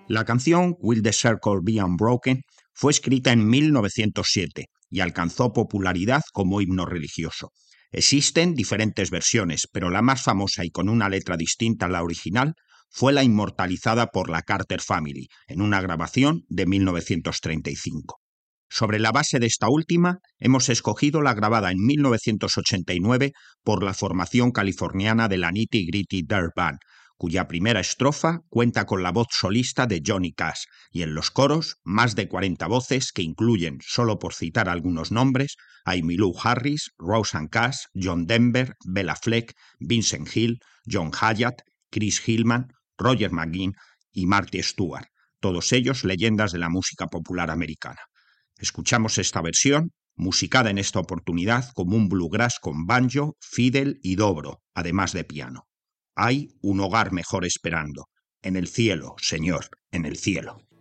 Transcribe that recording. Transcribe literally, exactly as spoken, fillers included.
La canción Will the Circle Be Unbroken fue escrita en mil novecientos siete y alcanzó popularidad como himno religioso. Existen diferentes versiones, pero la más famosa y con una letra distinta a la original fue la inmortalizada por la Carter Family en una grabación de mil novecientos treinta y cinco. Sobre la base de esta última, hemos escogido la grabada en mil novecientos ochenta y nueve por la formación californiana de la Nitty Gritty Dirt Band, cuya primera estrofa cuenta con la voz solista de Johnny Cash y en los coros más de cuarenta voces que incluyen, solo por citar algunos nombres, a Emmylou Harris, Rosanne Cash, John Denver, Bela Fleck, Vincent Hill, John Hyatt, Chris Hillman, Roger McGuinn y Marty Stewart, todos ellos leyendas de la música popular americana. Escuchamos esta versión, musicada en esta oportunidad como un bluegrass con banjo, fiddle y dobro, además de piano. Hay un hogar mejor esperando. En el cielo, Señor, en el cielo.